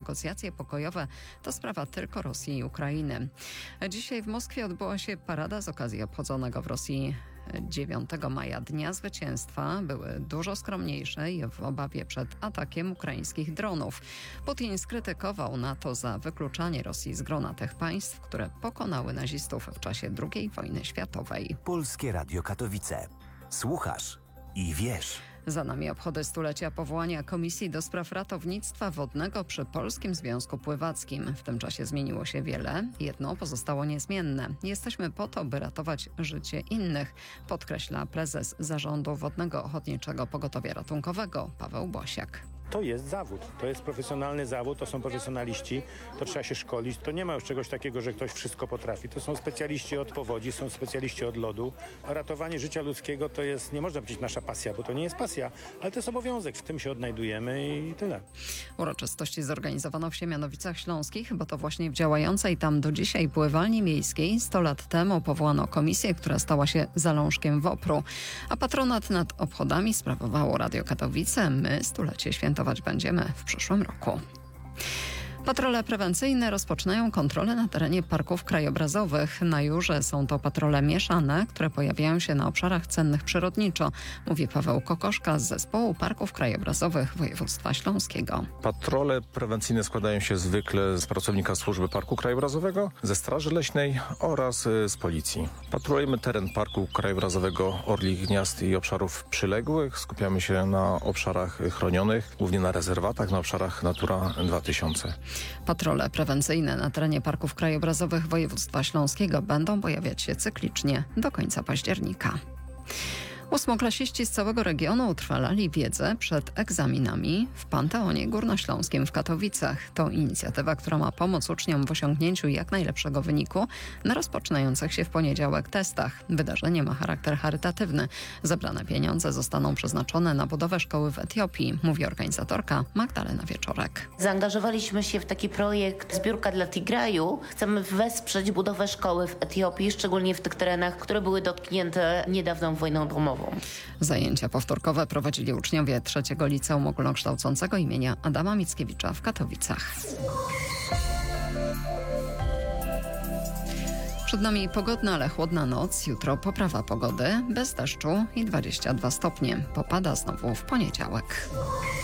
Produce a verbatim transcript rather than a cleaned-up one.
negocjacje pokojowe to sprawa tylko Rosji i Ukrainy. Dzisiaj w Moskwie odbyła się parada z okazji obchodzonego w Rosji dziewiątego maja Dnia Zwycięstwa. Były dużo skromniejsze i w obawie przed atakiem ukraińskich dronów. Putin skrytykował NATO za wykluczanie Rosji z grona tych państw, które pokonały nazistów w czasie drugiej wojny światowej. Polskie Radio Katowice. Słuchasz i wiesz. Za nami obchody stulecia powołania Komisji do Spraw Ratownictwa Wodnego przy Polskim Związku Pływackim. W tym czasie zmieniło się wiele, jedno pozostało niezmienne. Jesteśmy po to, by ratować życie innych, podkreśla prezes Zarządu Wodnego Ochotniczego Pogotowia Ratunkowego Paweł Bosiak. To jest zawód, to jest profesjonalny zawód, to są profesjonaliści, to trzeba się szkolić, to nie ma już czegoś takiego, że ktoś wszystko potrafi. To są specjaliści od powodzi, są specjaliści od lodu. Ratowanie życia ludzkiego to jest, nie można powiedzieć nasza pasja, bo to nie jest pasja, ale to jest obowiązek, w tym się odnajdujemy i tyle. Uroczystości zorganizowano w Siemianowicach Śląskich, bo to właśnie w działającej tam do dzisiaj pływalni miejskiej sto lat temu powołano komisję, która stała się zalążkiem WOPR-u, a patronat nad obchodami sprawowało Radio Katowice. My stulecie świętować będziemy w przyszłym roku. Patrole prewencyjne rozpoczynają kontrolę na terenie parków krajobrazowych. Na Jurze są to patrole mieszane, które pojawiają się na obszarach cennych przyrodniczo, mówi Paweł Kokoszka z Zespołu Parków Krajobrazowych Województwa Śląskiego. Patrole prewencyjne składają się zwykle z pracownika Służby Parku Krajobrazowego, ze Straży Leśnej oraz z Policji. Patrolujemy teren Parku Krajobrazowego Orlich Gniazd i obszarów przyległych. Skupiamy się na obszarach chronionych, głównie na rezerwatach, na obszarach Natura dwa tysiące. Patrole prewencyjne na terenie parków krajobrazowych województwa śląskiego będą pojawiać się cyklicznie do końca października. Ósmoklasiści z całego regionu utrwalali wiedzę przed egzaminami w Panteonie Górnośląskim w Katowicach. To inicjatywa, która ma pomóc uczniom w osiągnięciu jak najlepszego wyniku na rozpoczynających się w poniedziałek testach. Wydarzenie ma charakter charytatywny. Zebrane pieniądze zostaną przeznaczone na budowę szkoły w Etiopii, mówi organizatorka Magdalena Wieczorek. Zaangażowaliśmy się w taki projekt Zbiórka dla Tigraju. Chcemy wesprzeć budowę szkoły w Etiopii, szczególnie w tych terenach, które były dotknięte niedawną wojną domową. Zajęcia powtórkowe prowadzili uczniowie trzeciego Liceum Ogólnokształcącego imienia Adama Mickiewicza w Katowicach. Przed nami pogodna, ale chłodna noc. Jutro poprawa pogody, bez deszczu i dwadzieścia dwa stopnie. Popada znowu w poniedziałek.